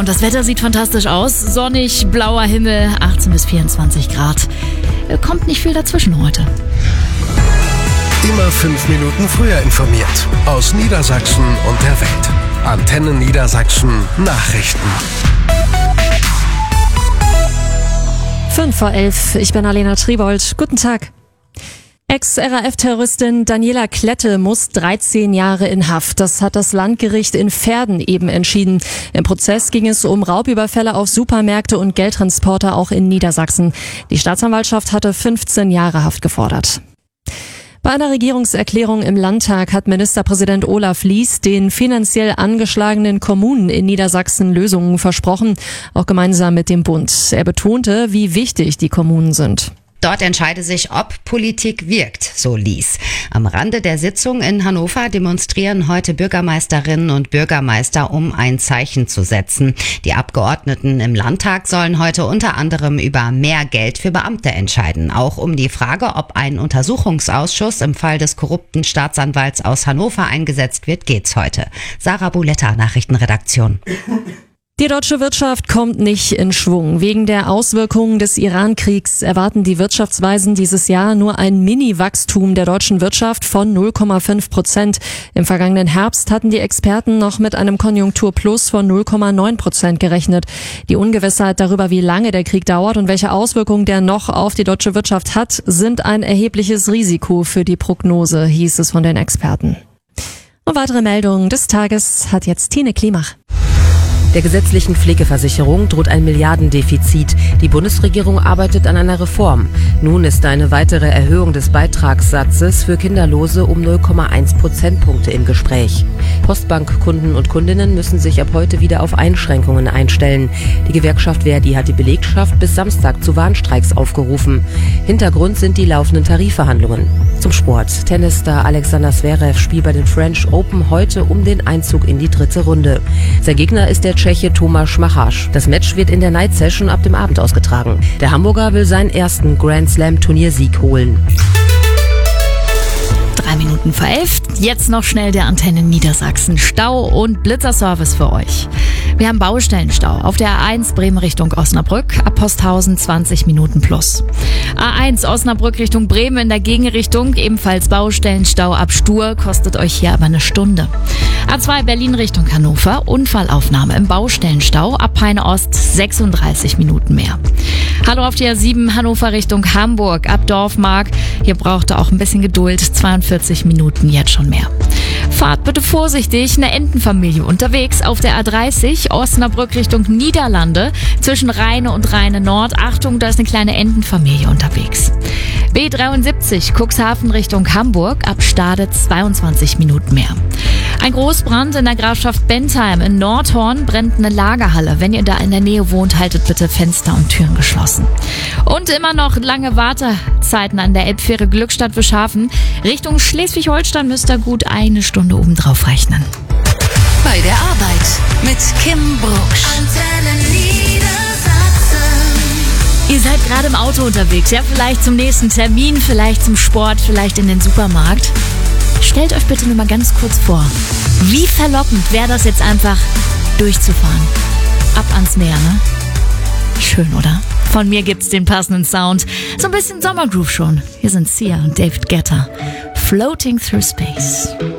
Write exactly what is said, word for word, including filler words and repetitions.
und das Wetter sieht fantastisch aus. Sonnig, blauer Himmel, achtzehn bis vierundzwanzig Grad. Kommt nicht viel dazwischen heute. Immer fünf Minuten früher informiert. Aus Niedersachsen und der Welt. Antenne Niedersachsen Nachrichten. fünf vor elf, ich bin Alena Triebold. Guten Tag. Ex-R A F-Terroristin Daniela Klette muss dreizehn Jahre in Haft. Das hat das Landgericht in Verden eben entschieden. Im Prozess ging es um Raubüberfälle auf Supermärkte und Geldtransporter auch in Niedersachsen. Die Staatsanwaltschaft hatte fünfzehn Jahre Haft gefordert. Bei einer Regierungserklärung im Landtag hat Ministerpräsident Olaf Lies den finanziell angeschlagenen Kommunen in Niedersachsen Lösungen versprochen, auch gemeinsam mit dem Bund. Er betonte, wie wichtig die Kommunen sind. Dort entscheide sich, ob Politik wirkt, so Lies. Am Rande der Sitzung in Hannover demonstrieren heute Bürgermeisterinnen und Bürgermeister, um ein Zeichen zu setzen. Die Abgeordneten im Landtag sollen heute unter anderem über mehr Geld für Beamte entscheiden. Auch um die Frage, ob ein Untersuchungsausschuss im Fall des korrupten Staatsanwalts aus Hannover eingesetzt wird, geht's heute. Sarah Buletta, Nachrichtenredaktion. Die deutsche Wirtschaft kommt nicht in Schwung. Wegen der Auswirkungen des Iran-Kriegs erwarten die Wirtschaftsweisen dieses Jahr nur ein Mini-Wachstum der deutschen Wirtschaft von null Komma fünf Prozent. Im vergangenen Herbst hatten die Experten noch mit einem Konjunkturplus von null Komma neun Prozent gerechnet. Die Ungewissheit darüber, wie lange der Krieg dauert und welche Auswirkungen der noch auf die deutsche Wirtschaft hat, sind ein erhebliches Risiko für die Prognose, hieß es von den Experten. Und weitere Meldungen des Tages hat jetzt Tine Klimach. Der gesetzlichen Pflegeversicherung droht ein Milliardendefizit. Die Bundesregierung arbeitet an einer Reform. Nun ist eine weitere Erhöhung des Beitragssatzes für Kinderlose um null Komma eins Prozentpunkte im Gespräch. Postbankkunden und Kundinnen müssen sich ab heute wieder auf Einschränkungen einstellen. Die Gewerkschaft Verdi hat die Belegschaft bis Samstag zu Warnstreiks aufgerufen. Hintergrund sind die laufenden Tarifverhandlungen. Zum Sport. Tennisstar Alexander Zverev spielt bei den French Open heute um den Einzug in die dritte Runde. Sein Gegner ist der Tscheche Tomáš Machač. Das Match wird in der Night Session ab dem Abend ausgetragen. Der Hamburger will seinen ersten Grand Slam Turniersieg holen. Drei Minuten vor elf. Jetzt noch schnell der Antenne Niedersachsen. Stau und Blitzerservice für euch. Wir haben Baustellenstau auf der A eins Bremen Richtung Osnabrück, ab Posthausen zwanzig Minuten plus. A eins Osnabrück Richtung Bremen in der Gegenrichtung, ebenfalls Baustellenstau ab Stur, kostet euch hier aber eine Stunde. A zwei Berlin Richtung Hannover, Unfallaufnahme im Baustellenstau, ab Peine Ost sechsunddreißig Minuten mehr. Hallo auf der A sieben Hannover Richtung Hamburg, ab Dorfmark, hier braucht ihr auch ein bisschen Geduld, zweiundvierzig Minuten jetzt schon mehr. Fahrt bitte vorsichtig, eine Entenfamilie unterwegs auf der A dreißig, Osnabrück Richtung Niederlande, zwischen Rheine und Rheine Nord. Achtung, da ist eine kleine Entenfamilie unterwegs. B dreiundsiebzig, Cuxhaven Richtung Hamburg, ab Stade zweiundzwanzig Minuten mehr. Ein Großbrand in der Grafschaft Bentheim in Nordhorn, brennt eine Lagerhalle. Wenn ihr da in der Nähe wohnt, haltet bitte Fenster und Türen geschlossen. Und immer noch lange Wartezeiten an der Elbfähre Glückstadt-Wischhafen. Richtung Schleswig-Holstein müsst ihr gut eine Stunde obendrauf rechnen. Bei der Arbeit mit Kim Brucksch. Antenne Niedersachsen. Ihr seid gerade im Auto unterwegs, ja, vielleicht zum nächsten Termin, vielleicht zum Sport, vielleicht in den Supermarkt. Stellt euch bitte nur mal ganz kurz vor, wie verlockend wäre das jetzt einfach durchzufahren. Ab ans Meer, ne? Schön, oder? Von mir gibt's den passenden Sound. So ein bisschen Sommergroove schon. Hier sind Sia und David Guetta. Floating Through Space.